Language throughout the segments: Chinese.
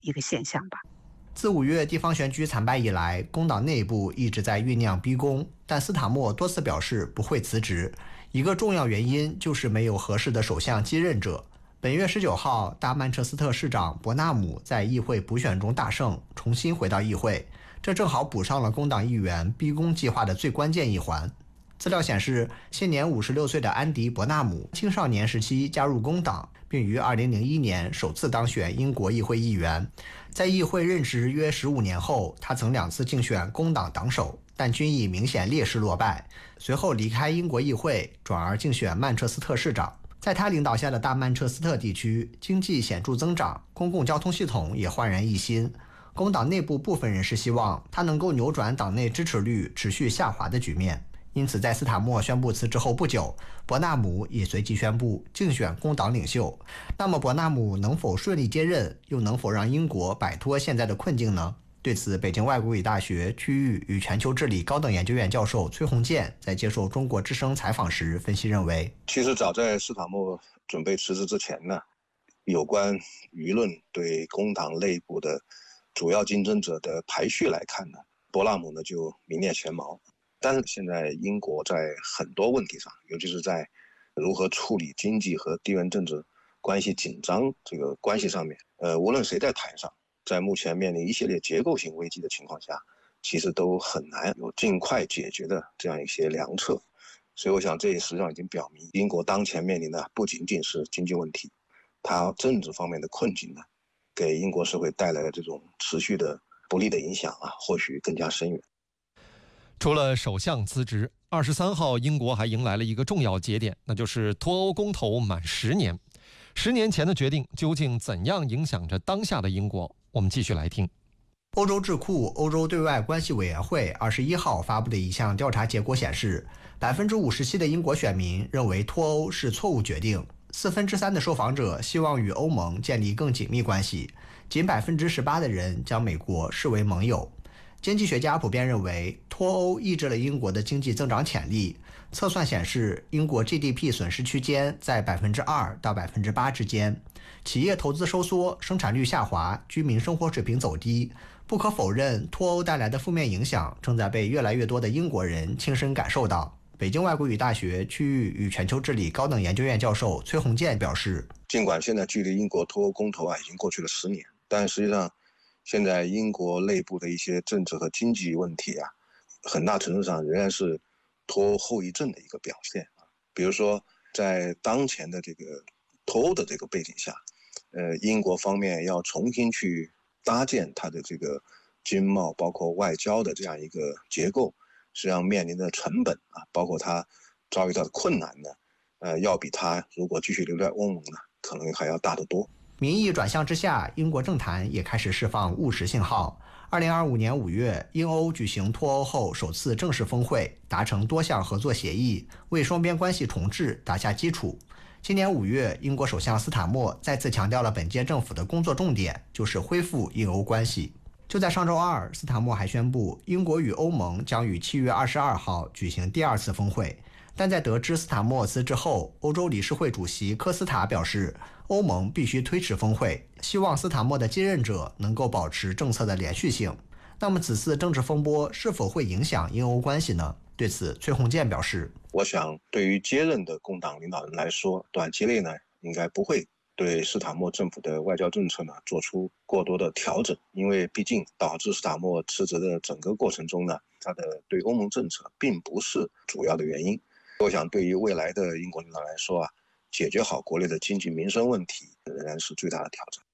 一个现象吧。 自5月地方选举惨败以来，工党内部一直在酝酿逼宫，但斯塔默多次表示不会辞职。一个重要原因就是没有合适的首相继任者。本月19号，大曼彻斯特市长伯纳姆在议会补选中大胜，重新回到议会，这正好补上了工党议员逼宫计划的最关键一环。资料显示，现年56岁的安迪·伯纳姆青少年时期加入工党，并于2001年首次当选英国议会议员。在议会任职约15年后，他曾2次竞选工党党首，但均以明显劣势落败。随后离开英国议会，转而竞选曼彻斯特市长。在他领导下的大曼彻斯特地区经济显著增长，公共交通系统也焕然一新。工党内部部分人士希望他能够扭转党内支持率持续下滑的局面。因此，在斯塔默宣布辞职后不久，伯纳姆也随即宣布竞选工党领袖。那么，伯纳姆能否顺利接任，又能否让英国摆脱现在的困境呢？对此，北京外国语大学区域与全球治理高等研究院教授崔洪建在接受中国之声采访时分析认为， 其实早在斯塔默准备辞职之前呢，有关舆论对工党内部的主要竞争者的排序来看呢，伯纳姆呢就名列前茅。但是现在英国在很多问题上，尤其是在如何处理经济和地缘政治关系紧张这个关系上面，无论谁在台上，在目前面临一系列结构性危机的情况下，其实都很难有尽快解决的这样一些良策。所以我想这也实际上已经表明，英国当前面临的不仅仅是经济问题，它政治方面的困境呢，给英国社会带来的这种持续的不利的影响啊，或许更加深远。 除了首相辞职，23号英国还迎来了一个重要节点，那就是脱欧公投满10年。10年前的决定究竟怎样影响着当下的英国？我们继续来听。 欧洲智库欧洲对外关系委员会21号发布的一项调查结果显示，57%的英国选民认为脱欧是错误决定，3/4的受访者希望与欧盟建立更紧密关系，仅18%的人将美国视为盟友。经济学家普遍认为，脱欧抑制了英国的经济增长潜力。测算显示，英国 GDP 损失区间在2%到8%之间，企业投资收缩，生产率下滑，居民生活水平走低。不可否认，脱欧带来的负面影响正在被越来越多的英国人亲身感受到。北京外国语大学区域与全球治理高等研究院教授崔洪建表示， 尽管现在距离英国脱欧公投已经过去了10年，但实际上现在英国内部的一些政治和经济问题啊，很大程度上仍然是脱欧后遗症的一个表现啊。比如说，在当前的这个脱欧的这个背景下，英国方面要重新去搭建它的这个经贸包括外交的这样一个结构，实际上面临的成本啊，包括它遭遇到的困难呢，要比它如果继续留在欧盟呢，可能还要大得多。 民意转向之下，英国政坛也开始释放务实信号。2025年5月，英欧举行脱欧后首次正式峰会，达成多项合作协议，为双边关系重置打下基础。今年5月，英国首相斯塔默再次强调了本届政府的工作重点就是恢复英欧关系。就在上周二，斯塔默还宣布，英国与欧盟将于7月22号举行第2次峰会。但在得知斯塔默辞职后，欧洲理事会主席科斯塔表示，欧盟必须推迟峰会，希望斯塔默的接任者能够保持政策的连续性。那么此次政治风波是否会影响英欧关系呢？对此，崔洪建表示， 我想对于接任的工党领导人来说，短期内呢，应该不会对斯塔默政府的外交政策呢做出过多的调整，因为毕竟导致斯塔默辞职的整个过程中呢，他的对欧盟政策并不是主要的原因。我想对于未来的英国领导来说啊，解决好国内的经济民生问题仍然是最大的挑战。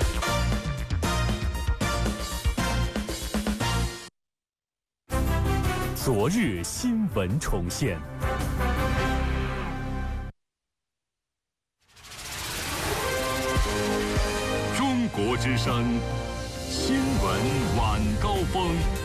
昨日新闻重现。中国之声新闻晚高峰。